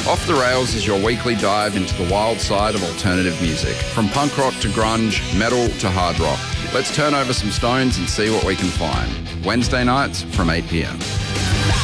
Off the Rails is your weekly dive into the wild side of alternative music. From punk rock to grunge, metal to hard rock. Let's turn over some stones and see what we can find. Wednesday nights from 8 p.m.